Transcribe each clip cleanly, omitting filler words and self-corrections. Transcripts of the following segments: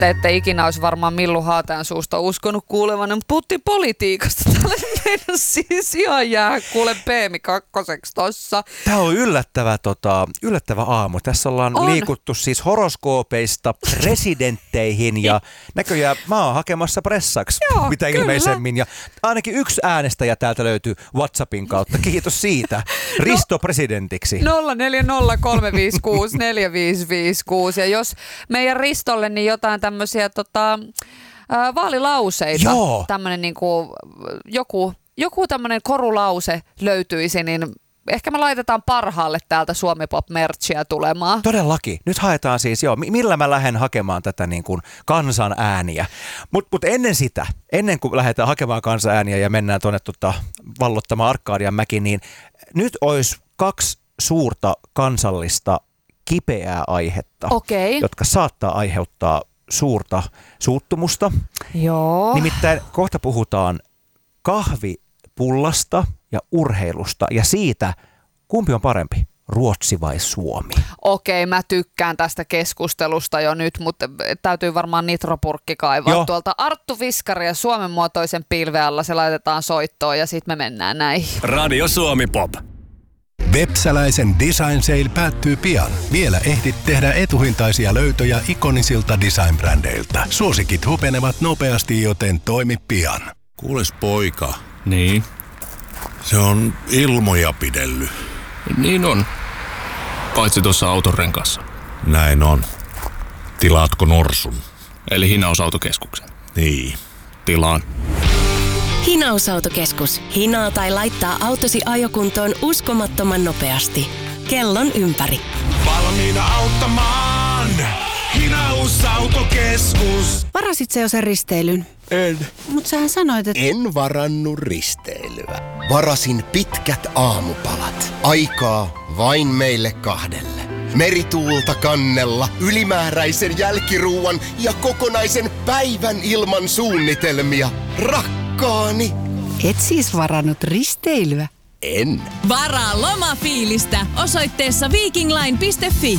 Te ette ikinä olisi varmaan Millu Haatajan suusta uskonut kuulevan, mutta puhuttiin politiikasta. Täällä meidän siis ihan jää kuule Peemi kakkoseksi tossa. Tämä on yllättävä aamu. Tässä ollaan liikuttu siis horoskoopeista presidentteihin ja näköjään mä oon hakemassa pressaksi mitä ilmeisemmin. Ja ainakin yksi äänestäjä täältä löytyy WhatsAppin kautta. Kiitos siitä. Risto presidentiksi. 0403564556. Ja jos meidän Ristolle niin jotain tämmöisiä vaalilauseita, tämmöinen niinku, joku tämmöinen korulause löytyisi, niin ehkä me laitetaan parhaalle täältä Suomi Pop-merchia tulemaan. Todellakin. Nyt haetaan siis, millä mä lähden hakemaan tätä niin kuin kansan ääniä. Mut ennen kuin lähdetään hakemaan kansan ääniä ja mennään tuonne vallottamaan Arkadian mäki, niin nyt olisi 2 suurta kansallista kipeää aihetta, jotka saattaa aiheuttaa suurta suuttumusta. Joo. Nimittäin kohta puhutaan kahvipullasta ja urheilusta ja siitä, kumpi on parempi, Ruotsi vai Suomi? Okei, mä tykkään tästä keskustelusta jo nyt, mutta täytyy varmaan nitropurkki kaivaa tuolta Arttu Fiskari ja Suomen muotoisen pilven alla. Se laitetaan soittoon ja sitten me mennään näihin. Radio Suomi Pop. Websäläisen Design Sale päättyy pian. Vielä ehdit tehdä etuhintaisia löytöjä ikonisilta design-brändeiltä. Suosikit hupenevat nopeasti, joten toimi pian. Kuules poika. Niin? Se on ilmoja pidellyt. Niin on. Paitsi tuossa auton renkaassa. Näin on. Tilaatko norsun? Eli hinausautokeskuksen. Niin. Tilaan. Hinausautokeskus. Hinaa tai laittaa autosi ajokuntoon uskomattoman nopeasti. Kellon ympäri. Valmiina auttamaan. Hinausautokeskus. Varasit sä jo sen risteilyn? En. Mut sähän sanoit, että... En varannut risteilyä. Varasin pitkät aamupalat. Aikaa vain meille 2. Merituulta kannella, ylimääräisen jälkiruuan ja kokonaisen päivän ilman suunnitelmia. Rakkaani. Et siis varannut risteilyä? En. Varaa lomafiilistä osoitteessa vikingline.fi.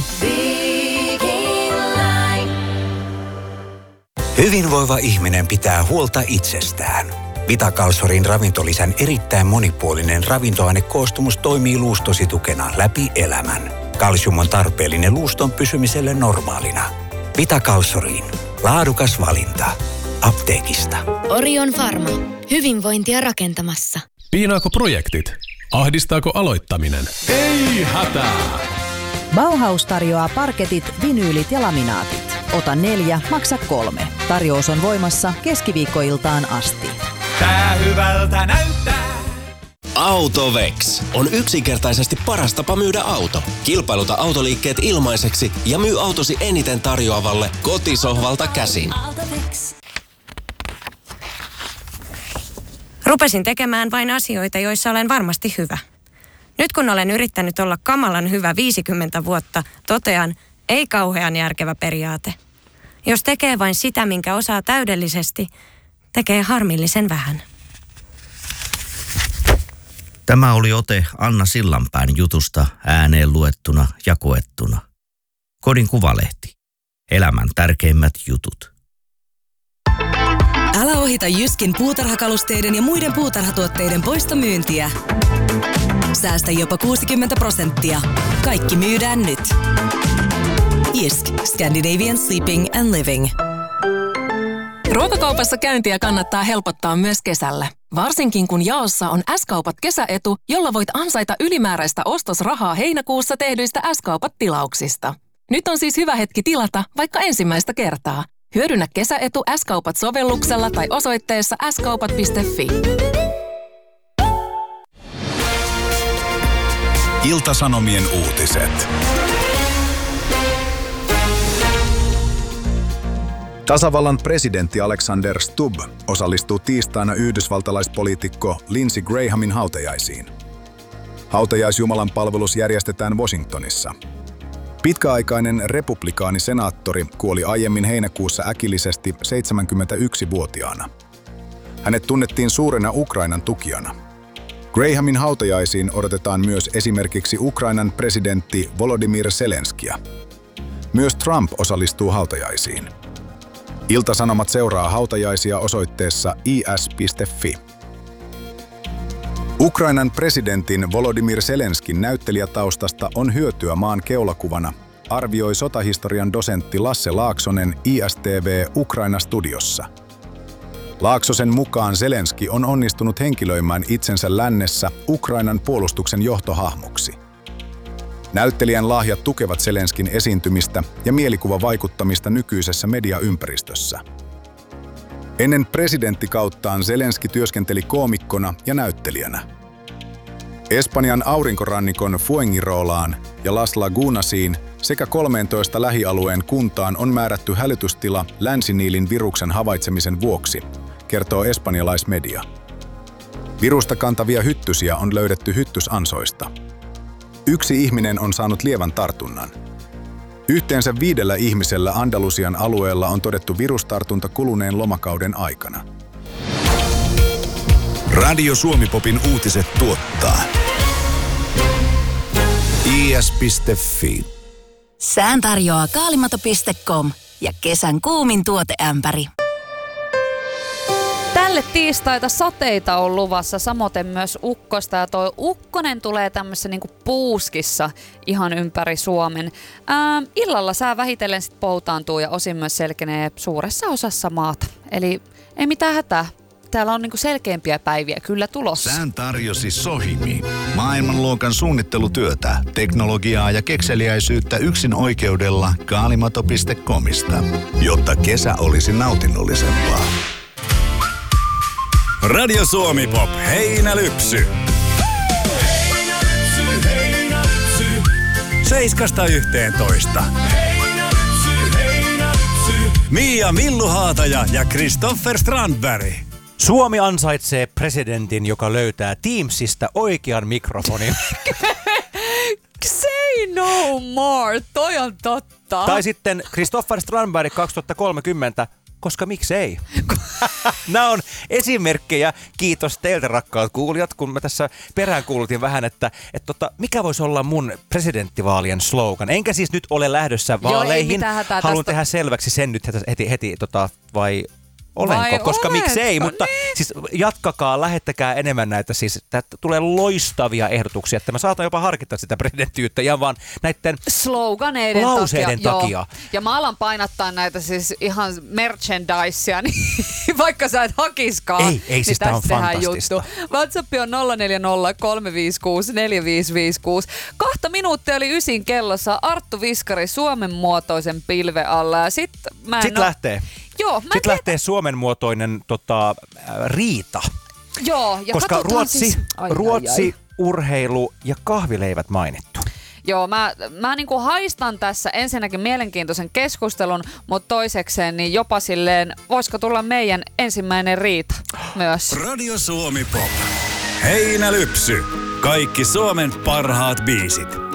Hyvinvoiva ihminen pitää huolta itsestään. Vitakalsorin ravintolisän erittäin monipuolinen ravintoainekoostumus toimii luustosi tukena läpi elämän. Kalsium on tarpeellinen luuston pysymiselle normaalina. Vitakalsoriin. Laadukas valinta. Apteekista. Orion Pharma. Hyvinvointia rakentamassa. Piinaako projektit? Ahdistaako aloittaminen? Ei hätää! Bauhaus tarjoaa parketit, vinyylit ja laminaatit. Ota 4, maksa 3. Tarjous on voimassa keskiviikkoiltaan asti. Tää hyvältä näyttää. Autovex on yksinkertaisesti paras tapa myydä auto. Kilpailuta autoliikkeet ilmaiseksi ja myy autosi eniten tarjoavalle kotisohvalta käsin. Autovex. Rupesin tekemään vain asioita, joissa olen varmasti hyvä. Nyt kun olen yrittänyt olla kamalan hyvä 50 vuotta, totean, ei kauhean järkevä periaate. Jos tekee vain sitä, minkä osaa täydellisesti, tekee harmillisen vähän. Tämä oli ote Anna Sillanpään jutusta ääneen luettuna ja koettuna. Kodin Kuvalehti. Elämän tärkeimmät jutut. Älä ohita Jyskin puutarhakalusteiden ja muiden puutarhatuotteiden poistomyyntiä. Säästä jopa 60%. Kaikki myydään nyt. Jysk. Scandinavian Sleeping and Living. Ruokakaupassa käyntiä kannattaa helpottaa myös kesällä. Varsinkin kun jaossa on S-kaupat kesäetu, jolla voit ansaita ylimääräistä ostosrahaa heinäkuussa tehdyistä S-kaupat-tilauksista. Nyt on siis hyvä hetki tilata vaikka ensimmäistä kertaa. Hyödynnä kesäetu S-kaupat-sovelluksella tai osoitteessa skaupat.fi. Ilta-Sanomien uutiset. Tasavallan presidentti Alexander Stubb osallistuu tiistaina yhdysvaltalaispoliitikko Lindsey Grahamin hautajaisiin. Hautajaisjumalan palvelus järjestetään Washingtonissa. Pitkäaikainen republikaanisenaattori kuoli aiemmin heinäkuussa äkillisesti 71-vuotiaana. Hänet tunnettiin suurena Ukrainan tukijana. Grahamin hautajaisiin odotetaan myös esimerkiksi Ukrainan presidentti Volodymyr Zelenskiä. Myös Trump osallistuu hautajaisiin. Ilta-Sanomat seuraa hautajaisia osoitteessa is.fi. Ukrainan presidentin Volodymyr Zelenskin näyttelijätaustasta on hyötyä maan keulakuvana, arvioi sotahistorian dosentti Lasse Laaksonen ISTV Ukraina-studiossa. Laaksosen mukaan Zelenski on onnistunut henkilöimään itsensä lännessä Ukrainan puolustuksen johtohahmoksi. Näyttelijän lahjat tukevat Zelenskin esiintymistä ja mielikuvavaikuttamista nykyisessä mediaympäristössä. Ennen presidenttikauttaan Zelenski työskenteli koomikkona ja näyttelijänä. Espanjan aurinkorannikon Fuengirolaan ja Las Lagunasiin sekä 13 lähialueen kuntaan on määrätty hälytystila länsiniilin viruksen havaitsemisen vuoksi, kertoo espanjalaismedia. Virusta kantavia hyttysiä on löydetty hyttysansoista. 1 ihminen on saanut lievän tartunnan. Yhteensä 5 ihmisellä Andalusian alueella on todettu virustartunta kuluneen lomakauden aikana. Radio Suomi-popin uutiset tuottaa is.fi. Sään tarjoaa kaalimato.com ja kesän kuumin tuoteämpäri. Tälle tiistaita sateita on luvassa, samoin myös ukkosta, ja toi ukkonen tulee tämmöisessä niinku puuskissa ihan ympäri Suomen. Illalla sää vähitellen sit poutaantuu ja osin myös selkenee suuressa osassa maata. Eli ei mitään hätää. Täällä on niinku selkeämpiä päiviä kyllä tulossa. Sään tarjosi Sohimi. Maailmanluokan suunnittelutyötä, teknologiaa ja kekseliäisyyttä yksin oikeudella kaalimato.comista, jotta kesä olisi nautinnollisempaa. Radio Suomi Pop, Heinälypsy. 7–11. Mia Milluhaataja ja Kristoffer Strandberg. Suomi ansaitsee presidentin, joka löytää Teamsista oikean mikrofonin. Say no more, toi on totta. Tai sitten Kristoffer Strandberg 2030, koska miksei? Nämä on esimerkkejä, kiitos teiltä rakkaat kuulijat, kun mä tässä peräänkuulutin vähän, että mikä voisi olla mun presidenttivaalien slogan. Enkä siis nyt ole lähdössä vaaleihin. Haluan tehdä selväksi sen nyt heti vai olenko, koska miksei, mutta siis jatkakaa, lähettäkää enemmän näitä, siis tulee loistavia ehdotuksia, että mä saatan jopa harkita sitä presidenttiyttä ihan vaan näiden sloganeiden takia. Joo. Ja mä alan painattaa näitä siis ihan merchandisea, niin vaikka sä et hakiskaan, ei, niin siis tästä on tehdään fantastista. juttu. WhatsApp on 040 356 4556. 2 minuuttia oli 9 kellossa Arttu Viskari Suomen muotoisen pilven alla. Ja sit lähtee. Joo, sitten lähtee Suomen muotoinen riita. Joo, ja koska Ruotsi, siis, urheilu ja kahvileivät mainittu. Joo, mä niinku haistan tässä ensinnäkin mielenkiintoisen keskustelun, mutta toisekseen niin jopa silleen, voisiko tulla meidän ensimmäinen riita myös. Radio Suomi Pop. Heinälypsy. Kaikki Suomen parhaat biisit.